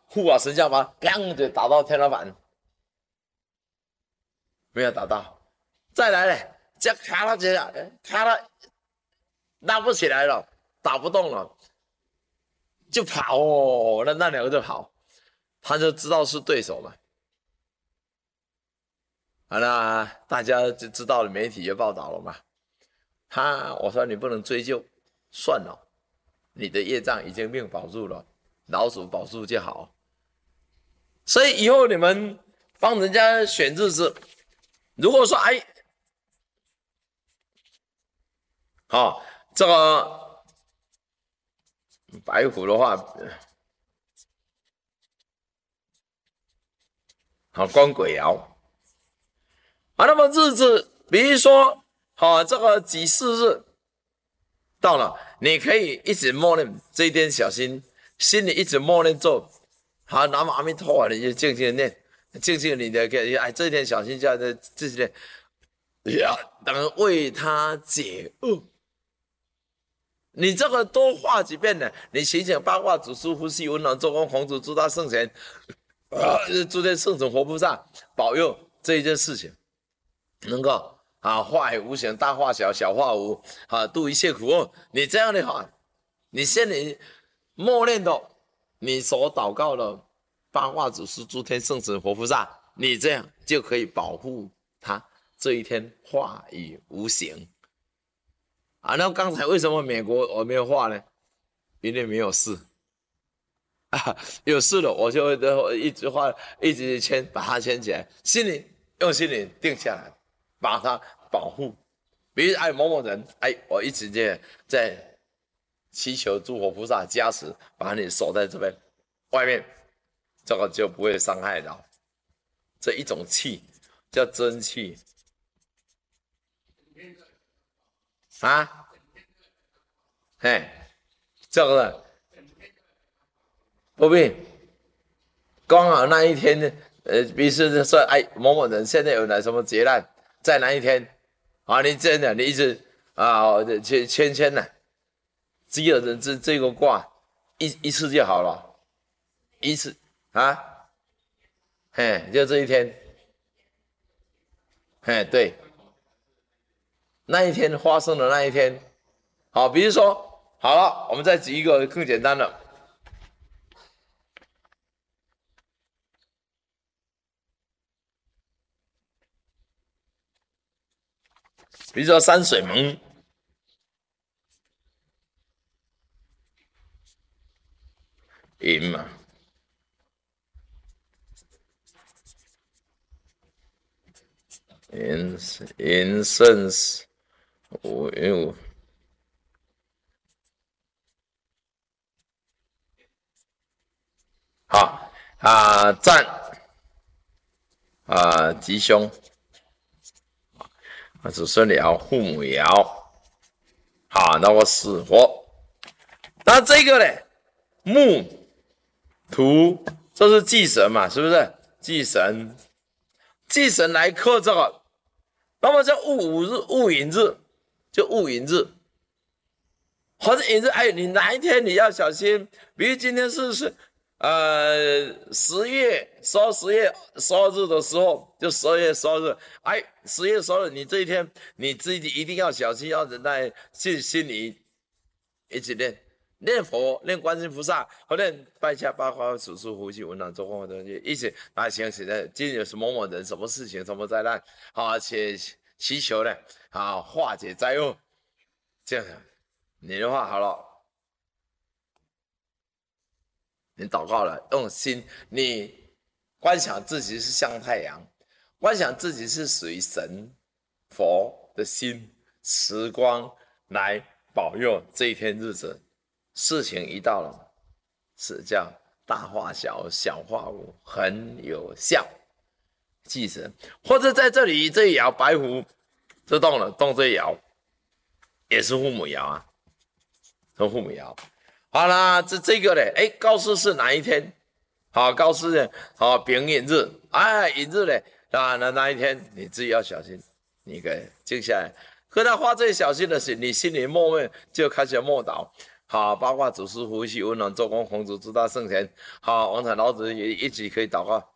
护法神将把砰就打到天花板，没有打到。再来呢，这卡他这卡他拉不起来了，打不动了，就跑哦。那两个就跑，他就知道是对手嘛。好那大家就知道了，媒体也报道了嘛。我说你不能追究，算了，你的业障已经命保住了，老鼠保住就好。所以以后你们帮人家选日子，如果说好，这个白虎的话，好官鬼爻那么日子，比如说这个己巳日到了，你可以一直默念这一天小心，心里一直默念咒，南无阿弥陀佛，你就静静的念，静静你的这一天小心，叫这些等为他解厄。你这个多画几遍呢？你醒醒八卦、祖师、呼吸、文王、周公、孔子、诸大圣贤，诸天圣神、活菩萨保佑这一件事情，能够化为无形，大化小，小化无度一切苦厄。你这样的话，你心里默念的，你所祷告的八卦祖师、诸天圣神、活菩萨，你这样就可以保护他这一天化以无形。那刚才为什么美国我没有画呢？因为没有事有事了我就一直画，一直牵，把它牵起来，用心里定下来，把它保护。比如某某人，我一直在祈求诸佛菩萨加持，把你锁在这边外面，这个就不会伤害到。这一种气叫真气这个不必，刚好那一天比如说某某人现在有什么劫难，在哪一天你真的你一直牵呢，积了人这个卦一次就好了，一次就这一天，对，那一天发生的那一天，比如说好了，我们再举一个更简单的，比如说山水蒙寅嘛，寅申午酉战吉凶子孙爻、父母爻那我死活。那这个呢，木土，这是忌神嘛，是不是？忌神来克这个，那么叫戊寅日，就戊寅日，或者寅日，你哪一天你要小心？比如今天是10月12日的时候，就12月12日，10月12日，你这一天你自己一定要小心，要忍耐，心里一直念佛，念观世音菩萨，或念拜下八卦祖师呼吸文朗周公的东西，一起想起来，今天有某某人什么事情，什么灾难，且祈求呢化解灾厄，这样你的话好了。你祷告了，用心，你观想自己是像太阳，观想自己是属于神佛的心，慈光来保佑这一天日子。事情一到了，是叫大化小，小化无，很有效。记神，或者在这里这一爻白虎就动了，动这一爻也是父母爻是父母爻。好啦，这个呢，告示是哪一天？告示呢，丙寅日，寅日呢，那一天你自己要小心，你可以静下来。可他发这些小心的事，你心里默默就开始默祷， 好，包括祖师呼吸温暖做工，孔子之道圣贤，好，王禅老子也一起可以祷告。